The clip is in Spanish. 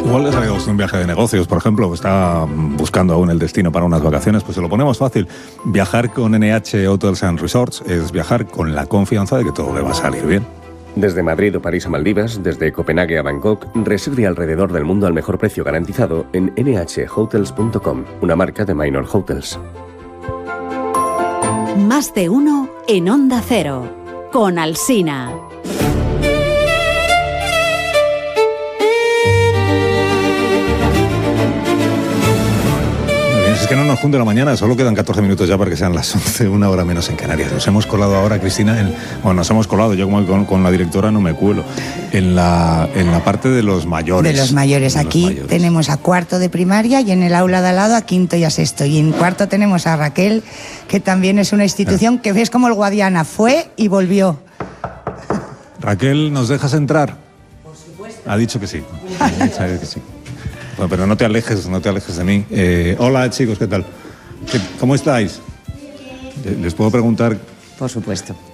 Igual le ha salido un viaje de negocios, por ejemplo, está buscando aún el destino para unas vacaciones, pues se lo ponemos fácil. Viajar con NH Hotels and Resorts es viajar con la confianza de que todo le va a salir bien. Desde Madrid o París a Maldivas, desde Copenhague a Bangkok, reserve alrededor del mundo al mejor precio garantizado en nhhotels.com, una marca de Minor Hotels. Más de uno en Onda Cero, con Alsina. Es que no nos junte la mañana, solo quedan 14 minutos ya para que sean las 11, una hora menos en Canarias. Nos hemos colado ahora, Cristina, nos hemos colado, yo como con la directora no me cuelo, en la parte de los mayores. De los mayores. Aquí tenemos a cuarto de primaria y en el aula de al lado a quinto y a sexto. Y en cuarto tenemos a Raquel, que también es una institución que ves como el Guadiana, fue y volvió. Raquel, ¿nos dejas entrar? Por supuesto. Ha dicho que sí. Que sí. Bueno, pero no te alejes de mí. Hola, chicos, ¿qué tal? ¿Cómo estáis? ¿Les puedo preguntar? Por supuesto.